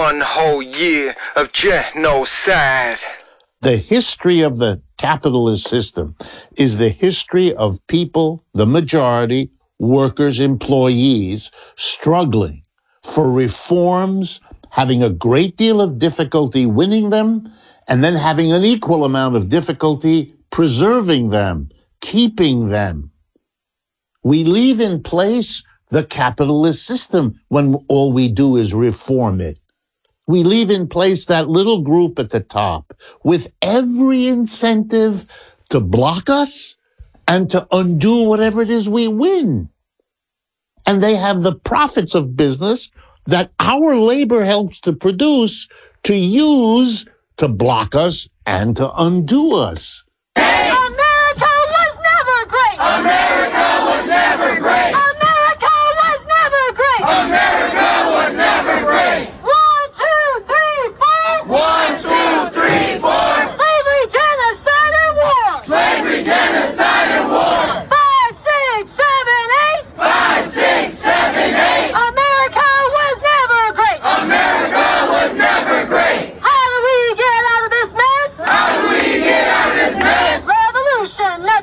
one whole year of genocide. The history of the capitalist system is the history of people, the majority, workers, employees, struggling for reforms, having a great deal of difficulty winning them, and then having an equal amount of difficulty preserving them, keeping them. We leave in place the capitalist system when all we do is reform it. We leave in place that little group at the top with every incentive to block us and to undo whatever it is we win. And they have the profits of business that our labor helps to produce to use to block us and to undo us.